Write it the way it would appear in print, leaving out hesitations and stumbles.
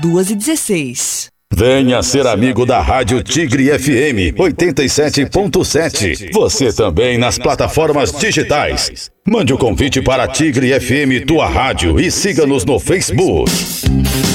2h16. Venha ser amigo da Rádio Tigre FM 87.7. Você também nas plataformas digitais. Mande o convite para Tigre FM Tua Rádio e siga-nos no Facebook.